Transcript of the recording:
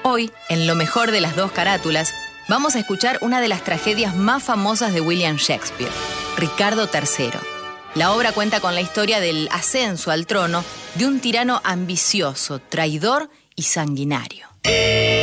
Hoy, en lo mejor de las dos carátulas, vamos a escuchar una de las tragedias más famosas de William Shakespeare, Ricardo III. La obra cuenta con la historia del ascenso al trono de un tirano ambicioso, traidor y sanguinario.